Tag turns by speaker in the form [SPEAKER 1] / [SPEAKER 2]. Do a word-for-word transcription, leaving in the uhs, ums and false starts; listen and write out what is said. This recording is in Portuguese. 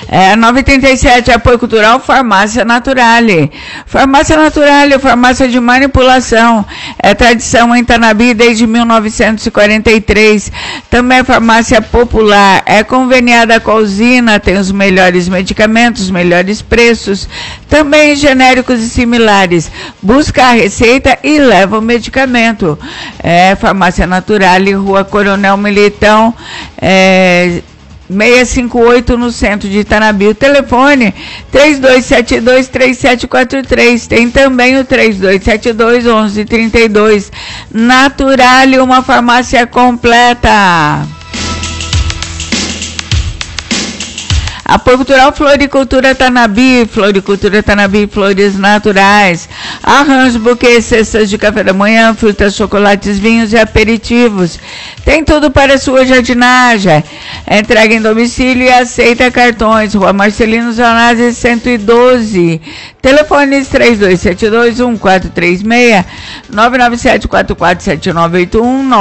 [SPEAKER 1] É, nove trinta e sete, apoio cultural, Farmácia Naturale. Farmácia Naturale, farmácia de manipulação. É tradição em Tanabi desde mil novecentos e quarenta e três. Também é farmácia popular. É conveniada com a usina, tem os melhores medicamentos, os melhores preços. Também genéricos e similares. Busca a receita e leva o medicamento. É Farmácia Naturale, Rua Coronel Militão, é, seiscentos e cinquenta e oito, no centro de Itanabi. O telefone três dois sete dois, três sete quatro três. Tem também o três dois sete dois, onze trinta e dois. Naturale, uma farmácia completa. Apoio cultural, Floricultura Tanabi, Floricultura Tanabi, flores naturais. Arranjo, buquê, cestas de café da manhã, frutas, chocolates, vinhos e aperitivos. Tem tudo para a sua jardinagem. Entrega em domicílio e aceita cartões. Rua Marcelino Zanazzi, cento e doze. Telefones três dois sete dois, um quatro três seis, nove nove sete, quatro quatro sete nove oito um.